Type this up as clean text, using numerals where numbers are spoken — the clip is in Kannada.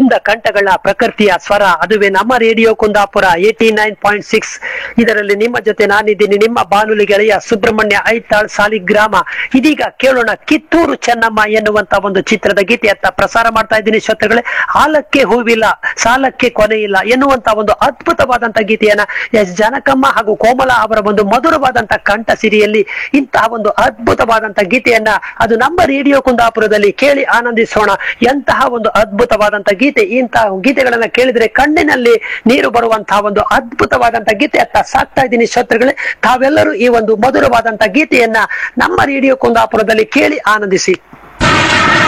ಕುಂದ ಕಂಠಗಳ ಪ್ರಕೃತಿಯ ಸ್ವರ, ಅದುವೇ ನಮ್ಮ ರೇಡಿಯೋ ಕುಂದಾಪುರ 89.6. ಇದರಲ್ಲಿ ನಿಮ್ಮ ಜೊತೆ ನಾನಿದ್ದೀನಿ, ನಿಮ್ಮ ಬಾನುಲಿ ಗೆಳೆಯ ಸುಬ್ರಹ್ಮಣ್ಯ ಐತಾಳ್ ಸಾಲಿಗ್ರಾಮ. ಇದೀಗ ಕೇಳೋಣ ಕಿತ್ತೂರು ಚೆನ್ನಮ್ಮ ಎನ್ನುವಂತ ಒಂದು ಚಿತ್ರದ ಗೀತೆಯತ್ತ ಪ್ರಸಾರ ಮಾಡ್ತಾ ಇದ್ದೀನಿ ಶ್ರೋತೃಗಳೇ. ಹಾಲಕ್ಕೆ ಹೂವಿಲ್ಲ, ಸಾಲಕ್ಕೆ ಕೊನೆ ಇಲ್ಲ ಎನ್ನುವಂತ ಒಂದು ಅದ್ಭುತವಾದಂತ ಗೀತೆಯನ್ನ ಎಸ್ ಜನಕಮ್ಮ ಹಾಗೂ ಕೋಮಲ ಅವರ ಒಂದು ಮಧುರವಾದಂತ ಕಂಠ ಸಿರಿಯಲ್ಲಿ ಇಂತಹ ಒಂದು ಅದ್ಭುತವಾದಂತ ಗೀತೆಯನ್ನ ಅದು ನಮ್ಮ ರೇಡಿಯೋ ಕುಂದಾಪುರದಲ್ಲಿ ಕೇಳಿ ಆನಂದಿಸೋಣ. ಎಂತಹ ಒಂದು ಅದ್ಭುತವಾದಂತ ಗೀತೆ. ಇಂತಹ ಗೀತೆಗಳನ್ನ ಕೇಳಿದ್ರೆ ಕಣ್ಣಿನಲ್ಲಿ ನೀರು ಬರುವಂತಹ ಒಂದು ಅದ್ಭುತವಾದಂತ ಗೀತೆಯತ್ತ ಸಾಕ್ತಾ ಇದ್ದೀನಿ ಶ್ರೋತೃಗಳೇ. ತಾವೆಲ್ಲರೂ ಈ ಒಂದು ಮಧುರವಾದಂತ ಗೀತೆಯನ್ನ ನಮ್ಮ ರೇಡಿಯೋ ಕುಂದಾಪುರದಲ್ಲಿ ಕೇಳಿ ಆನಂದಿಸಿ.